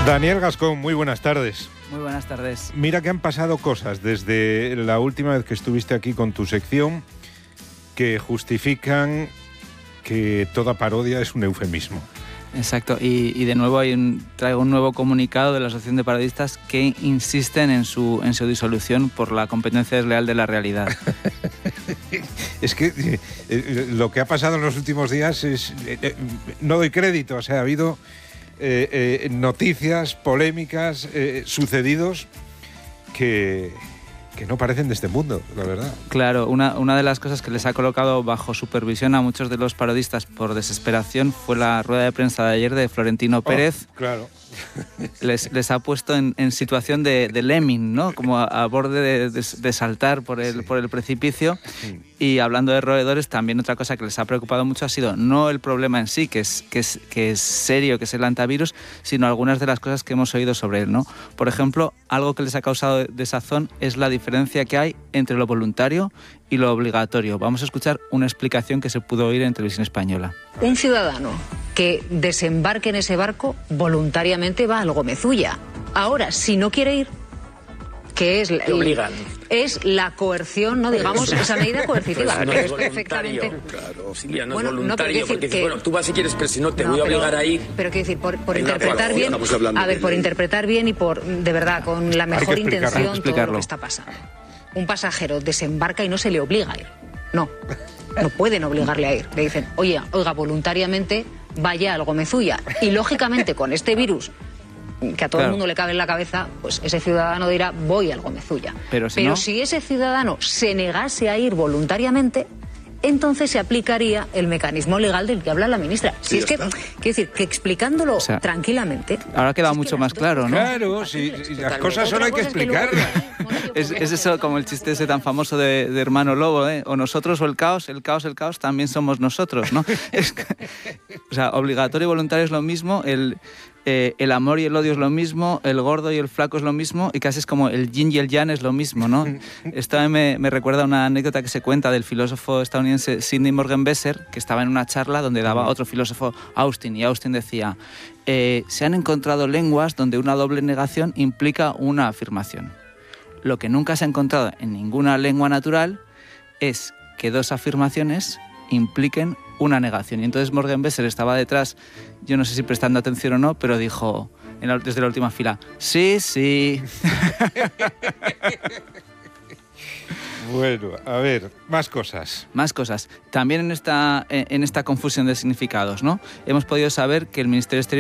Daniel Gascón, muy buenas tardes. Muy buenas tardes. Mira que han pasado cosas desde la última vez que estuviste aquí con tu sección que justifican que toda parodia es un eufemismo. Exacto, y de nuevo traigo un nuevo comunicado de la Asociación de Parodistas que insisten en su disolución por la competencia desleal de la realidad. Es que lo que ha pasado en los últimos días es... no doy crédito, o sea, ha habido noticias, polémicas, sucedidos que no parecen de este mundo, la verdad. Claro, una de las cosas que les ha colocado bajo supervisión a muchos de los parodistas por desesperación fue la rueda de prensa de ayer de Florentino Pérez. Claro. Les ha puesto en situación de lemming, ¿no? Como a borde de saltar por el precipicio. Y hablando de roedores, también otra cosa que les ha preocupado mucho ha sido no el problema en sí, que es serio, que es el hantavirus, sino algunas de las cosas que hemos oído sobre él, ¿no? Por ejemplo, algo que les ha causado desazón es la diferencia que hay entre lo voluntario y lo obligatorio. Vamos a escuchar una explicación que se pudo oír en Televisión Española. Un ciudadano que desembarque en ese barco voluntariamente va al Gomezulla. Ahora, si no quiere ir, que es es la coerción, no digamos esa medida coercitiva, pero que es es perfectamente. Claro, Silvia, no Bueno, es no, voluntario, pero porque que... bueno, tú vas si quieres, pero si no te voy a obligar a ir. Pero quiero decir, por interpretar bien, por interpretar bien y por, de verdad, con la mejor intención todo lo que está pasando. Un pasajero desembarca y no se le obliga a ir. No pueden obligarle a ir. Le dicen, oiga, voluntariamente vaya al Gomezulla. Y lógicamente con este virus que a todo el mundo le cabe en la cabeza, pues ese ciudadano dirá, voy al Gomezulla. Pero si ese ciudadano se negase a ir voluntariamente, entonces se aplicaría el mecanismo legal del que habla la ministra. Si es que, quiero decir, que explicándolo tranquilamente... Ahora ha quedado mucho más claro, ¿no? Claro, sí, las cosas solo hay que explicarlas. Es eso como el chiste ese tan famoso de Hermano Lobo, ¿eh? O nosotros o el caos, también somos nosotros, ¿no? O sea, obligatorio y voluntario es lo mismo, el amor y el odio es lo mismo, el gordo y el flaco es lo mismo, y casi es como el yin y el yang es lo mismo, ¿no? Esto me recuerda a una anécdota que se cuenta del filósofo estadounidense Sidney Morgan Besser, que estaba en una charla donde daba otro filósofo, Austin, y Austin decía, se han encontrado lenguas donde una doble negación implica una afirmación. Lo que nunca se ha encontrado en ninguna lengua natural es que dos afirmaciones impliquen una negación. Y entonces Morgan Besser estaba detrás, yo no sé si prestando atención o no, pero dijo desde la última fila, sí. Bueno, a ver, más cosas. También en esta confusión de significados, ¿no? Hemos podido saber que el Ministerio Exterior